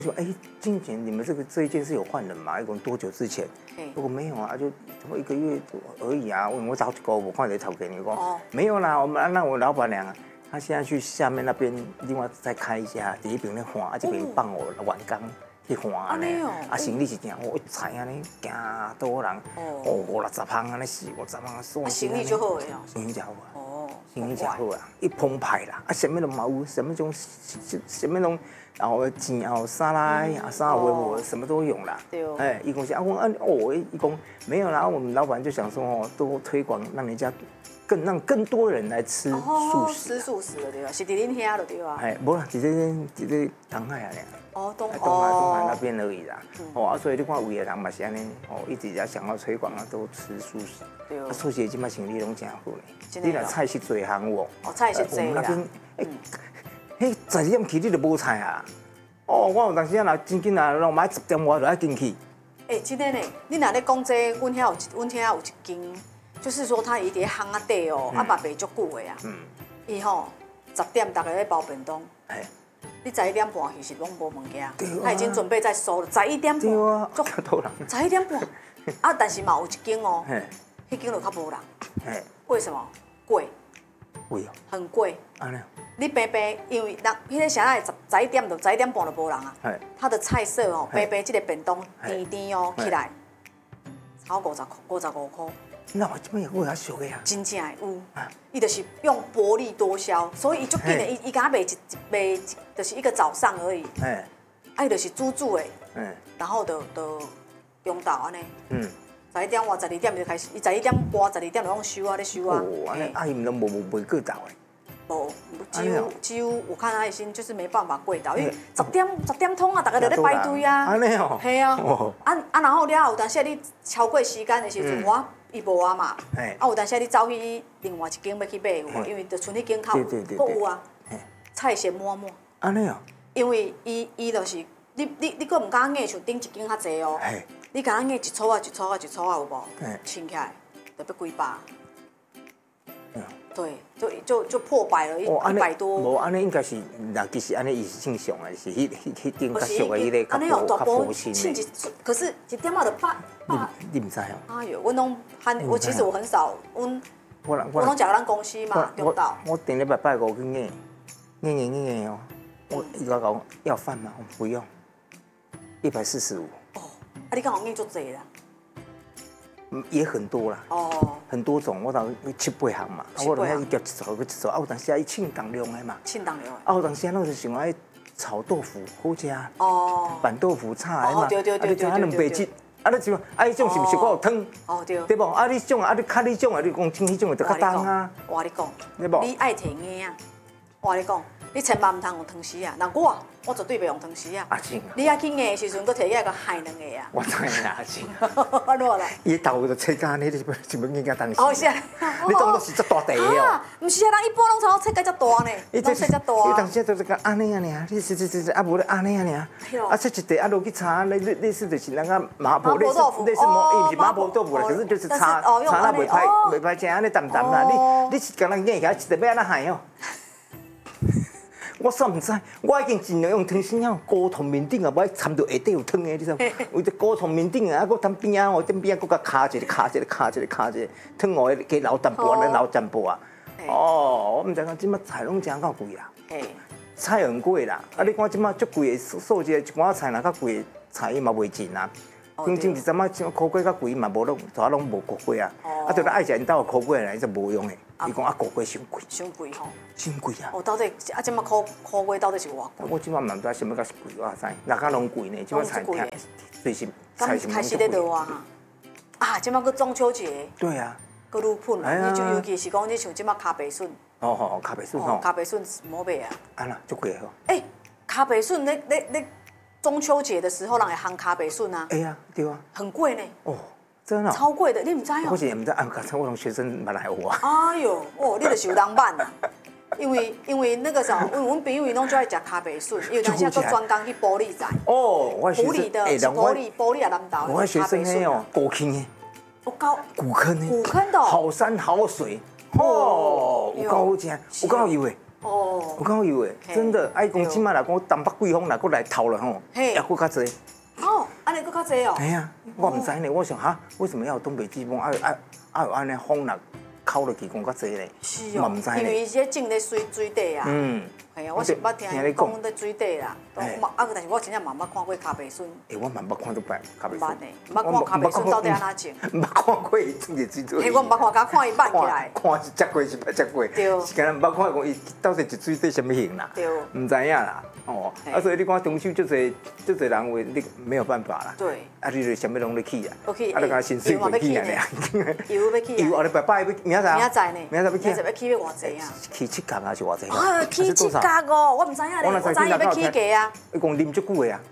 说哎，今年你们这一件是有换人吗？一共多久之前？如果没有啊，就怎么1个月而已啊。我找几个我换人炒给你讲，没有啦，我老板娘啊，她现在去下面那边另外再开一家，第一边咧换，这边帮我晚工去换呢。行李是这样，我一踩安尼行多人，50项安尼4、50项， 行李就好了， 行李就好啊。生意真好啊，一澎湃啦，什么都嘛有，什么种，然后钱啊、衫啦、衫围什么都有啦。对。伊讲是啊，伊讲没有啦，我们老板就想说多推广，让人家让更多人来吃素食。 吃素食的对吧？是伫恁遐的对吧？ 无啦，直接东海啊东海那边而已啦。所以你看有的人嘛是安尼，一直在想要推广啊，都吃素食。对。素食即摆生意拢真好咧。你若菜是侪项哦。 菜是侪啦。 迄12点去你就无菜啊！我有当时啊，真紧啊，若买10点外就爱进去。 真的呢，你若咧讲这，阮遐有一间，就是说他伊伫巷仔底哦，嘛卖足久的啊。伊吼10点大家咧包便当。你11点半其实拢无物件，他已经准备在收了。11点半， 足多人。 11点半，但是嘛有一间哦，迄间就较无人。为什么？贵。 贵哦。 很贵。 安尼。 你白，因为人迄个啥来11点半就无人啊。他的菜色哦，白这个便当甜哦起来，超55块。 那我这边有较俗的啊。 真正有，伊就是用薄利多销，所以伊足紧的，伊敢卖就是一个早上而已。伊就是煮的，然后就中昼安尼。11点外12点就开始，伊11点外12点就拢收啊，咧收啊。 伊们都无过早的。 几乎我看他已经就是没办法跪倒，因为10点通啊，大家都在排队啊。 安尼哦。 系啊。然后了，有当时你超过时间的时阵，伊无啊嘛。有当时你走去另外一间要去买，因为就剩迄间较有啊。菜先满。 安尼哦。 因为伊就是你搁唔敢硬像顶一间较济哦。你敢硬一撮啊有无？称起来就要几百。对，就破百了，100多。 无安尼应该是，其实安尼伊是正常的，是迄间较俗的迄个较薄心的。 可是1点仔就8。 你唔知哦？ 哎呦，我其实我很少，我拢食咱公司嘛，中岛。 我顶礼拜拜5去硬哦。伊甲讲要饭吗？我不用，145。 你敢有硬足济啦？ 也很多啦，很多种，我当7、8项嘛，我当时一条一条，有当时伊称重量的嘛，有当时那就想爱炒豆腐好食，板豆腐炒的嘛， 对， 你像2杯汁，你像迄种是毋是我有汤？对无？你种你较你种你讲蒸迄种就较重啊。 我跟你讲，你爱摕硬啊，我跟你讲，你千万唔通用汤匙啊，那我绝对袂用汤匙啊。你爱去硬的时阵，搁摕起来个海2个啊。 我知啦，阿静。 我落来。 伊头就切干，你是要硬个汤匙。是啊。 你当作是遮大地哦。 唔是啊，人一般拢炒切个遮大呢，拢切遮大。 伊当时就是讲安尼啊尔，你是无咧安尼啊尔。切一块落去炒，类似就是那个麻婆类似，伊唔是麻婆豆腐啦，可是就是炒那袂歹食，安尼淡淡啦。你是讲人硬起来，一直要安那海哦。我煞唔知，我已经尽量用汤匙啊，高汤面顶啊，我掺到下底有汤的，你知？有一高汤面顶啊，我摊边啊，顶边啊，搁甲卡一个，汤哦，加老淡薄啊，老淡薄啊。我唔知讲，即摆菜拢真够贵啦。菜很贵啦，你看即摆足贵的数一寡菜若较贵，菜伊嘛袂进啊。前一阵仔像苦瓜较贵嘛，拢无苦瓜啊。就咱爱食因兜有苦瓜来，就无用的。伊讲苦瓜伤贵。伤贵吼。真贵啊！ 到底即摆苦瓜到底是偌贵？ 我即摆嘛唔知啥物较是贵，我知。哪较拢贵呢？即摆菜最近菜是开始在落啊！即摆搁中秋节。 对啊。 搁愈喷啦！就尤其是讲你像即摆咖啡笋。 咖啡笋吼。 咖啡笋唔好买啊！ 那足贵吼。 咖啡笋你中秋节的时候，人会烘咖啡笋啊。 对啊。 很贵呢。 真的。 超贵的，你唔知哦？ 我是唔知，刚才我同学生捌来学啊。 哎呦，你就是有人办啊。因为那个啥，阮朋友伊拢最爱食咖啡笋，因为当时都专工去玻璃仔。 我玻璃的，是玻璃啊，南岛。 我学生嘿古坑的。古坑的。 古坑的。 好山好水，有够好食，有够油的。 哦， 有够有诶，真的。爱讲即摆来讲，东北季风来过来透了吼，也搁较济。 哦，安尼搁较济哦。 哎呀，我唔知呢，我想哈，为什么要有东北季风？有安尼风来靠落去讲较济呢？ 是哦，因为伊这种咧水底啊。系啊，我是捌听伊讲在水底啦。但是我真正嘛捌看过咖啡笋。 我嘛捌看到咖啡笋。 捌呢，捌看咖啡笋到底安怎种？ 捌看过伊种个水底。 嘿，我捌看，甲看伊挽起来。 看是食过是捌食过。对。是敢若捌看讲伊到底是水底什么形啦？对。唔知影啦，哦。所以你看中秋就侪人为你没有办法啦。对。你就什么拢咧起啊？你讲先水过起啊？ 油要起啊？ 油后日拜拜明仔载。 明仔载要起要偌济啊？ 起7天还是偌济？ 起7天哦，我唔知影咧，我知伊要起价啊。 伊讲啉足久的啊。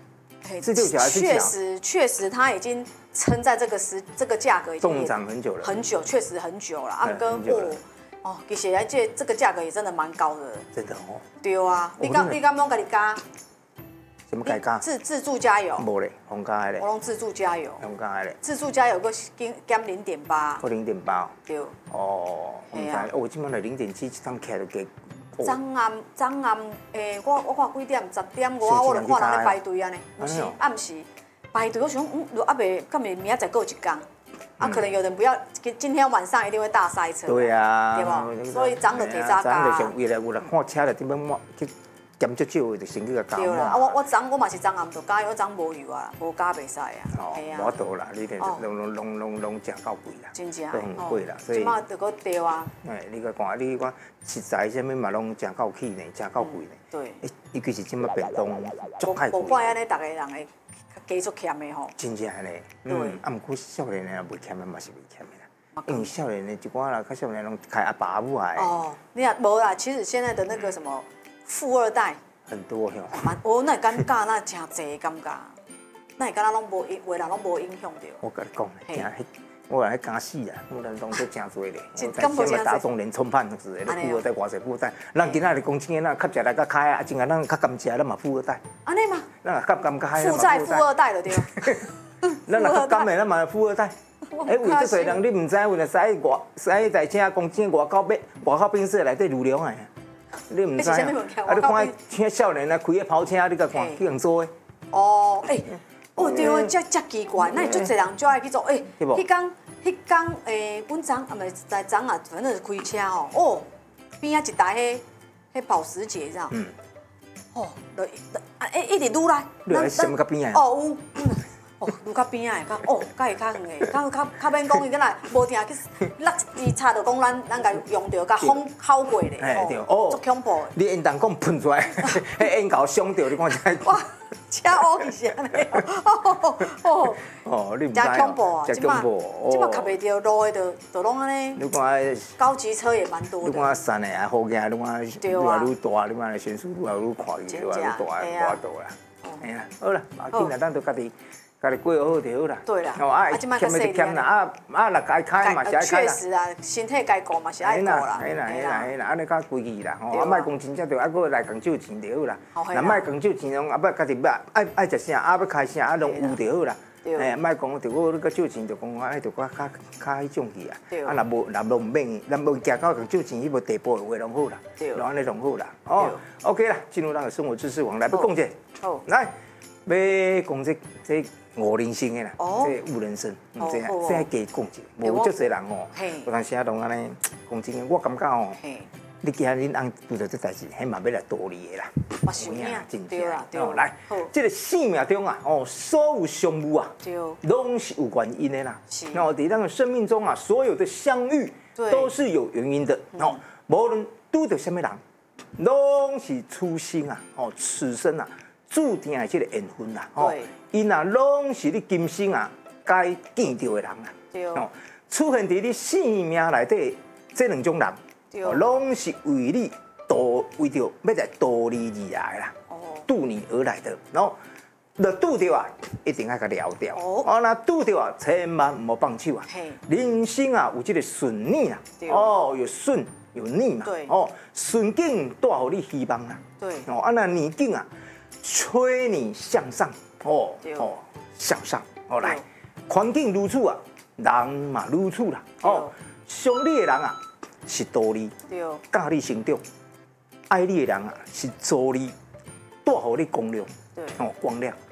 确实，他已经撑在这个价格已经动涨很久了。 很久，确实很久了。啊，跟其实这个价格也真的蛮高的。真的哦。对啊，你敢拢家己加？ 什么加？ 自助加油。 无咧，红加的咧。 我拢自助加油。 红加的咧。 自助加油个减0.8。 我0.8。对。哦，唔知，我即摆来0.7，一趟起来就加。 昨暗，我看几点？10点我就看人咧排队安尼。不是，暗时排队，我想，如阿袂，敢明仔载过一天。可能有人不要，今天晚上一定会大塞车。对啊。对不？所以涨就提早加。涨就为了有人看车了，点样去减少少的，就先去个加。 对啦，我嘛是昨暗就加油，我昨无油啊，无加袂使啊。哦。 无多啦，你连拢食到贵啦。 真正。 都很贵啦，所以。 即马就搁对啊。 哎，你看食材什么嘛拢食到起呢，食到贵呢。对。尤其是即马便当足太贵。 无怪安尼，逐个人会加足欠的吼。 真正嘞。啊，毋过少年的袂欠的嘛是袂欠的啦。因为少年的一寡啦，较少年拢开阿爸阿母啊。哦， 你看无啦，其实现在的那个什么。富二代很多哟， 那尴尬，那真侪尴尬，那会敢若拢无话人拢无影响着。 我甲你讲，我来惊死啊！我人拢都真多咧，什么大众连冲判是的，富二代偌济富二代，咱今仔日讲真个，咱较食来较开啊，真个咱较甘食，咱嘛富二代。 安尼吗？ 咱也甘开。 负债富二代了对。 咱若较甘的，咱嘛富二代。为这侪人你唔知，为了使在车讲真外口宾士内底流量啊！你唔知啊？你看像少年啊，开个跑车，你甲看去人做的。 哦，对啊，遮奇怪，那足侪人就爱去做。迄天，阮昨啊，袂在昨啊，反正是开车哦，边仔一台迄保时捷这样。一直愈来。 你来什么较边啊？有。愈较边仔的，甲会较远的，较免讲伊敢若无听去落伊查着讲咱家用着甲风烤过咧，足恐怖。 你烟弹讲喷出来，迄烟膏伤着，你看才。 哇，车乌去是安尼。 你唔知。真恐怖啊！即马卡袂着路的，就拢安尼。你看，高级车也蛮多的。 你看山的啊，好行，你看愈来愈大，你看选手愈来愈快，愈来愈大啦。哎呀，好啦，今日咱都家己过好就好啦。对啦。欠的就欠啦，若该开嘛是爱开啦。 确实啊，身体该顾嘛是爱顾啦。 嘿啦，安尼较规矩啦，莫讲真正着还佫来共少钱就好啦。若莫共少钱，拢要家己爱食啥，要开啥，拢有就好啦。莫讲着我佫少钱，就讲安尼着较迄种去啊。若无唔免，咱无行到共少钱迄个地步的话，拢好啦。拢安尼拢好啦。OK 啦，进入咱的生活知识网来要讲者。好。来，要讲这。五人生的啦，这五人生，这加讲一下，无足侪人有当时啊拢安尼讲真个，我感觉你今日恁翁遇到这代志，迄嘛要来道理的啦。 我想呀，对啦， 来，这个生命中啊，所有相遇啊，拢是有原因的啦。在咱的生命中啊，所有的相遇都是有原因的。无论拄到什么人，拢是此生啊，此生啊。注定的这个缘分啦，因啊拢是你今生啊该见到的人啦，出现在你生命内底这两种人，拢是为你为着要来度你而来啦，渡你而来的，若拄着啊，一定要甲了掉，若拄着啊，千万唔好放手啊，人生啊有这个顺逆啦，有顺有逆嘛，顺境带予你希望啦，那逆境啊。催你向上，向上，来，环境如此啊，人嘛如此啦，上你的人啊是道理，教你成长， 爱你的人啊，是助你带好你光亮， 对， 哦，光亮。